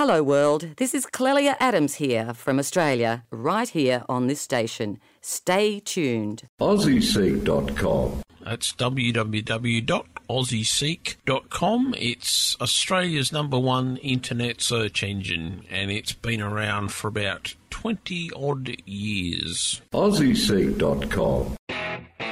Hello world, this is Clelia Adams here from Australia, right here on this station. Stay tuned. AussieSeek.com. That's www.aussieseek.com. It's Australia's #1 internet search engine, and it's been around for about 20-odd years. AussieSeek.com.